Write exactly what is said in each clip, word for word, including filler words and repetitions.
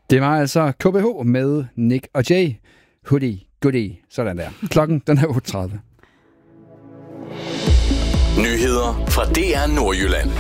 Det var altså K B H med Nick og Jay. Hoodie, goodie. Sådan der. Klokken den er otte tredive. Nyheder fra D R Nordjylland.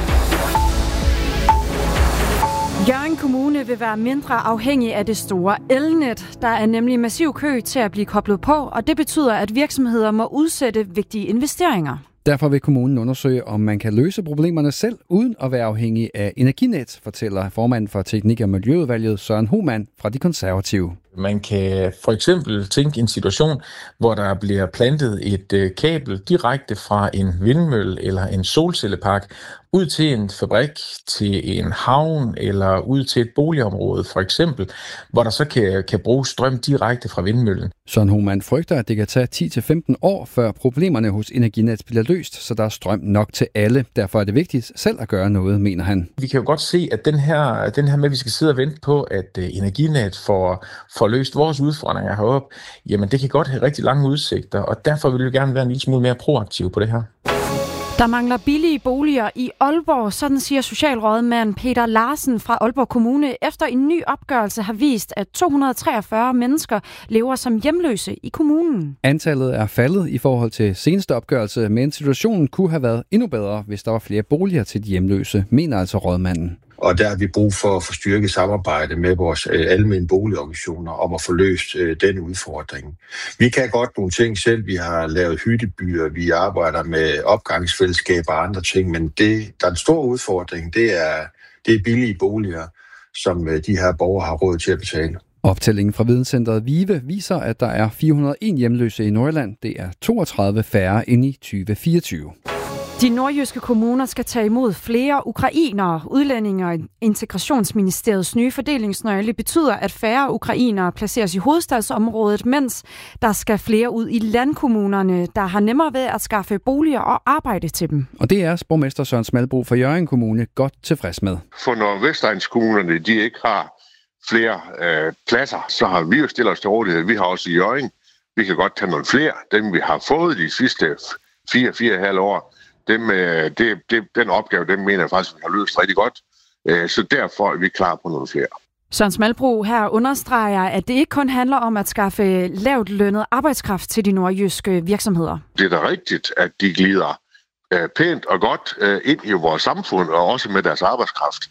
Hjørring Kommune vil være mindre afhængig af det store elnet. Der er nemlig massiv kø til at blive koblet på, og det betyder, at virksomheder må udsætte vigtige investeringer. Derfor vil kommunen undersøge, om man kan løse problemerne selv, uden at være afhængig af Energinet, fortæller formanden for Teknik- og Miljøudvalget Søren Hohmann fra De Konservative. Man kan for eksempel tænke en situation, hvor der bliver plantet et øh, kabel direkte fra en vindmølle eller en solcellepark ud til en fabrik, til en havn eller ud til et boligområde for eksempel, hvor der så kan, kan bruges strøm direkte fra vindmøllen. Søren Hohmann frygter, at det kan tage ti til femten år, før problemerne hos Energinet bliver løst, så der er strøm nok til alle. Derfor er det vigtigt selv at gøre noget, mener han. Vi kan jo godt se, at den her, den her med, at vi skal sidde og vente på, at uh, Energinet får, får løst vores udfordringer heroppe, jamen det kan godt have rigtig lange udsigter, og derfor vil vi gerne være en lille smule mere proaktive på det her. Der mangler billige boliger i Aalborg, sådan siger socialrådmand Peter Larsen fra Aalborg Kommune, efter en ny opgørelse har vist, at to hundrede og treogfyrre mennesker lever som hjemløse i kommunen. Antallet er faldet i forhold til seneste opgørelse, men situationen kunne have været endnu bedre, hvis der var flere boliger til de hjemløse, mener altså rådmanden. Og der har vi brug for at få styrket samarbejde med vores øh, almene boligorganisationer om at få løst øh, den udfordring. Vi kan godt nogle ting selv. Vi har lavet hyttebyer, vi arbejder med opgangsfællesskaber og andre ting, men det, der er en stor udfordring, det er, det er billige boliger, som øh, de her borgere har råd til at betale. Optællingen fra Videnscentret VIVE viser, at der er fire hundrede og en hjemløse i Nordjylland. Det er toogtredive færre end i tyve fireogtyve. De nordjyske kommuner skal tage imod flere ukrainere. Udlændinge- og Integrationsministeriets nye fordelingsnøgle betyder, at færre ukrainere placeres i hovedstadsområdet, mens der skal flere ud i landkommunerne, der har nemmere ved at skaffe boliger og arbejde til dem. Og det er borgmester Søren Smalbro fra Hjørring Kommune godt tilfreds med. For når Vestegnskommunerne de ikke har flere øh, pladser, så har vi jo stillet os til rådighed. Vi har også i Hjørring. Vi kan godt tage nogle flere. Dem vi har fået de sidste fire, fire og halv år. Dem, det, det, den opgave, den mener jeg faktisk, vi har løst rigtig godt. Så derfor er vi klar på nogle flere. Søren Smalbro her understreger, at det ikke kun handler om at skaffe lavt lønnet arbejdskraft til de nordjyske virksomheder. Det er da rigtigt, at de glider pænt og godt ind i vores samfund, og også med deres arbejdskraft.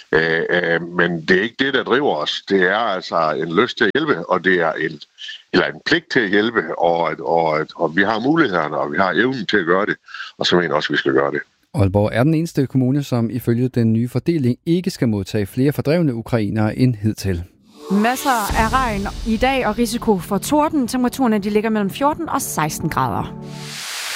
Men det er ikke det, der driver os. Det er altså en lyst til at hjælpe, og det er et, eller en pligt til at hjælpe, og, og, og vi har mulighederne, og vi har evnen til at gøre det, og så mener jeg også, at vi skal gøre det. Aalborg er den eneste kommune, som ifølge den nye fordeling ikke skal modtage flere fordrevne ukrainere end hidtil. Masser af regn i dag og risiko for torden. Temperaturerne de ligger mellem fjorten og seksten grader.